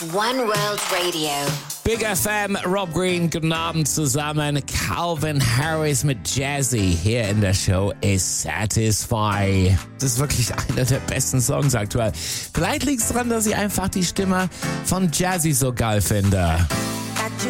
One World Radio. Big FM, Rob Green, guten Abend zusammen. Calvin Harris mit Jazzy hier in der Show ist Satisfy. Das ist wirklich einer der besten Songs aktuell. Vielleicht liegt es daran, dass ich einfach die Stimme von Jazzy so geil finde.